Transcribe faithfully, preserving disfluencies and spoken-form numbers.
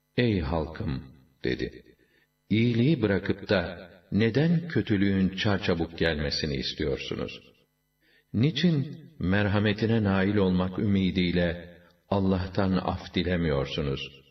Ey halkım, dedi. İyiliği bırakıp da neden kötülüğün çarçabuk gelmesini istiyorsunuz? Niçin merhametine nail olmak ümidiyle Allah'tan af dilemiyorsunuz?